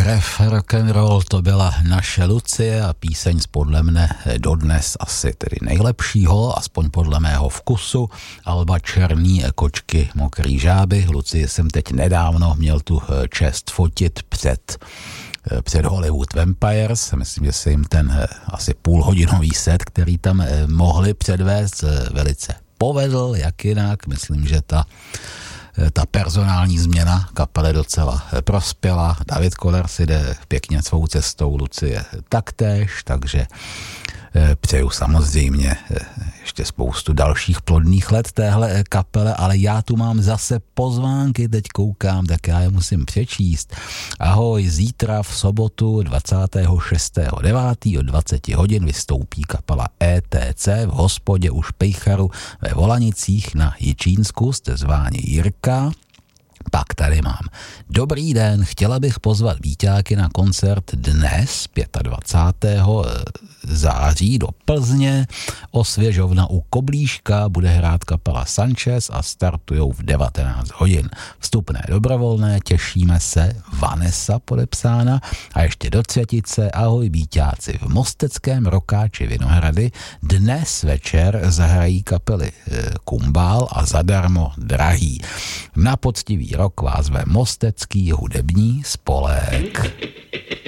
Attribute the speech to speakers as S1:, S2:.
S1: krev, rock'n'roll, to byla naše Lucie a píseň podle mne dodnes asi tedy nejlepšího, aspoň podle mého vkusu, alba Černý kočky, mokrý žáby. Lucie jsem teď nedávno měl tu čest fotit před Hollywood Vampires. Myslím, že se jim ten asi půlhodinový set, který tam mohli předvést, velice povedl, jak jinak. Myslím, že ta personální změna kapele docela prospěla. David Koller si jde pěkně svou cestou, Lucie taktéž, takže přeju samozřejmě ještě spoustu dalších plodných let téhle kapele, ale já tu mám zase pozvánky, teď koukám, tak já je musím přečíst. Ahoj, zítra v sobotu 26.9. od 20 hodin vystoupí kapela ETC v hospodě u Špejcharu ve Volanicích na Jičínsku, jste zváni Jirka. Pak tady mám. Dobrý den, chtěla bych pozvat Víťáky na koncert dnes, 25. září do Plzně. Osvěžovna u Koblížka bude hrát kapela Sanchez a startujou v 19 hodin. Vstupné dobrovolné, těšíme se, Vanessa podepsána. A ještě do třetice, ahoj Víťáci, v mosteckém Rokáči Vinohrady dnes večer zahrají kapely Kumbál a Zadarmo Drahý. Na poctivý rok vás zve Mostecký hudební spolek.